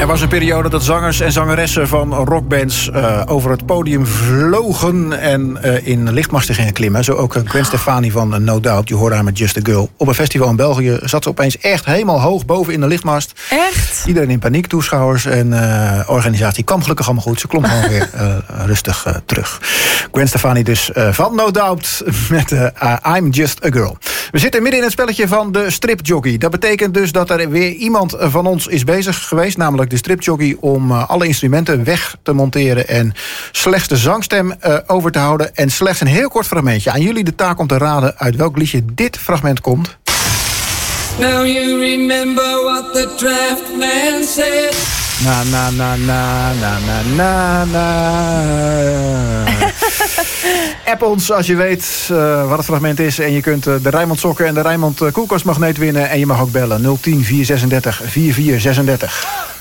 Er was een periode dat zangers en zangeressen van rockbands over het podium vlogen en in lichtmasten gingen klimmen. Zo ook Gwen Stefani van No Doubt, je hoorde haar met Just a Girl. Op een festival in België zat ze opeens echt helemaal hoog boven in de lichtmast. Echt? Iedereen in paniek, toeschouwers en organisatie kwam gelukkig allemaal goed. Ze klom gewoon weer rustig terug. Gwen Stefani dus van No Doubt met I'm Just a Girl. We zitten midden in het spelletje van de stripjockey. Dat betekent dus dat er weer iemand van ons is bezig geweest, namelijk de stripjockey, om alle instrumenten weg te monteren en slechts de zangstem over te houden. En slechts een heel kort fragmentje. Aan jullie de taak om te raden uit welk liedje dit fragment komt. Now you remember what the draftman said. Na na na na na na na na. App ons als je weet wat het fragment is. En je kunt de Rijnmond sokken en de Rijnmond koelkastmagneet winnen. En je mag ook bellen 010 436 4436.